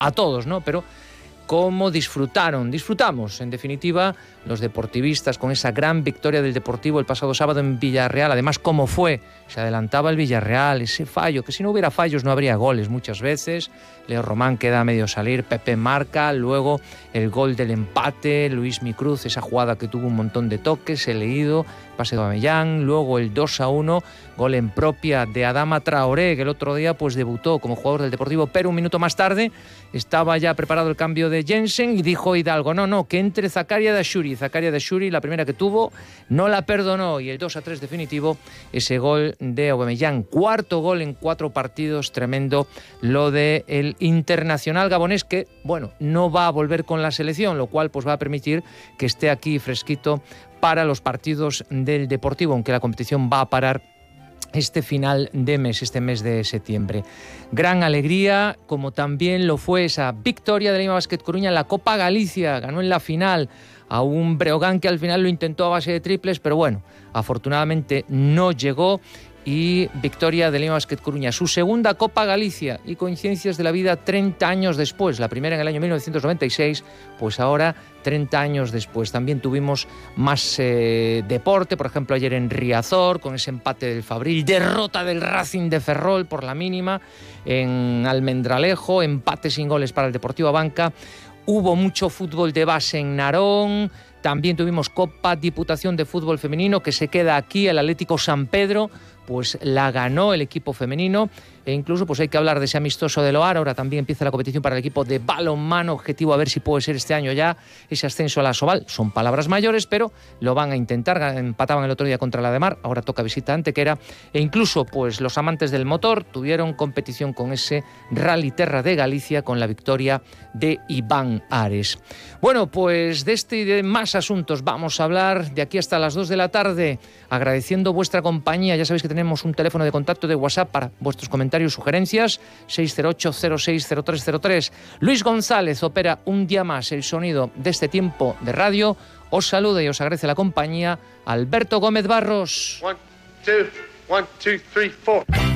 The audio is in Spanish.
a todos, ¿no? Pero cómo disfrutamos, en definitiva, los deportivistas con esa gran victoria del Deportivo el pasado sábado en Villarreal. Además, cómo fue, se adelantaba el Villarreal, ese fallo, que si no hubiera fallos no habría goles muchas veces. Leo Román queda a medio salir, Pepe marca, luego el gol del empate, Luis Micruz, esa jugada que tuvo un montón de toques, he leído, pase de Aubameyang, luego el 2-1, gol en propia de Adama Traoré, que el otro día pues debutó como jugador del Deportivo, pero un minuto más tarde estaba ya preparado el cambio de Jensen y dijo Hidalgo, no, que entre Zakaria Dashuri. Zakaria Dashuri, la primera que tuvo, no la perdonó, y el 2-3 definitivo, ese gol de Aubameyang, cuarto gol en 4 partidos, tremendo lo de el internacional gabonés, que bueno, no va a volver con la selección, lo cual pues va a permitir que esté aquí fresquito para los partidos del Deportivo, aunque la competición va a parar este final de mes, este mes de septiembre. Gran alegría, como también lo fue esa victoria de Lima Basket Coruña en la Copa Galicia. Ganó en la final a un Breogán que al final lo intentó a base de triples, pero bueno, afortunadamente no llegó. Y victoria de Lima Basket Coruña, su segunda Copa Galicia, y coincidencias de la vida 30 años después, la primera en el año 1996, pues ahora 30 años después. También tuvimos más deporte, por ejemplo ayer en Riazor, con ese empate del Fabril, derrota del Racing de Ferrol por la mínima, en Almendralejo, empate sin goles para el Deportivo Abanca. Hubo mucho fútbol de base en Narón. También tuvimos Copa Diputación de Fútbol Femenino, que se queda aquí, el Atlético San Pedro, pues la ganó el equipo femenino. E incluso pues hay que hablar de ese amistoso de Loar. Ahora también empieza la competición para el equipo de balonmano, objetivo a ver si puede ser este año ya ese ascenso a la Asobal. Son palabras mayores, pero lo van a intentar. Empataban el otro día contra la de Mar, ahora toca visita a Antequera. E incluso pues los amantes del motor tuvieron competición con ese Rally Terra de Galicia, con la victoria de Iván Ares. Bueno, pues de este y de más asuntos vamos a hablar de aquí hasta las 2 de la tarde, agradeciendo vuestra compañía. Ya sabéis que tenemos un teléfono de contacto de WhatsApp para vuestros comentarios, sugerencias, 608-060303. Luis González opera un día más el sonido de este tiempo de radio. Os saluda y os agradece la compañía Alberto Gómez Barros. 1, 2, 1, 2, 3, 4.